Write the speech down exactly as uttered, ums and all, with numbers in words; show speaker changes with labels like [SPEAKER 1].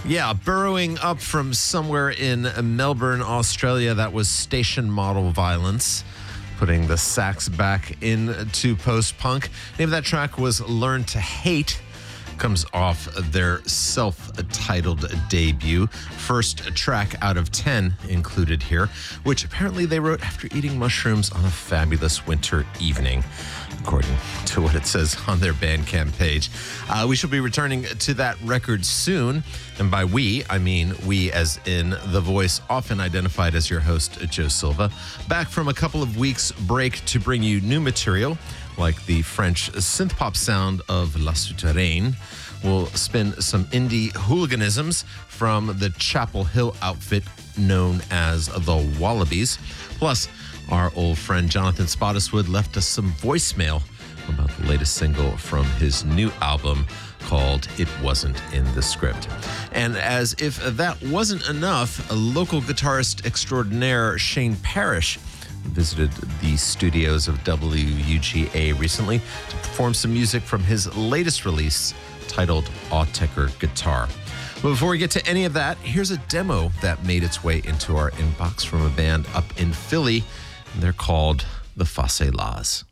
[SPEAKER 1] Yeah, burrowing up from somewhere in Melbourne, Australia, that was Station Model Violence, putting the sax back into post-punk. Name of that track was Learn to Hate. Comes off their self-titled debut. First track out of ten included here, which apparently they wrote after eating mushrooms on a fabulous winter evening, according to what it says on their Bandcamp page. Uh, we shall be returning to that record soon. And by we, I mean we as in the voice often identified as your host, Joe Silva. Back from a couple of weeks break to bring you new material, like the French synth-pop sound of La Souterraine. We'll spin some indie hooliganisms from the Chapel Hill outfit known as the Wallabies. Plus, our old friend Jonathan Spottiswoode left us some voicemail about the latest single from his new album called It Wasn't in the Script. And as if that wasn't enough, a local guitarist extraordinaire, Shane Parrish, visited the studios of W U G A recently to perform some music from his latest release titled Autechre Guitar. But before we get to any of that, here's a demo that made its way into our inbox from a band up in Philly. They're called the Facelas.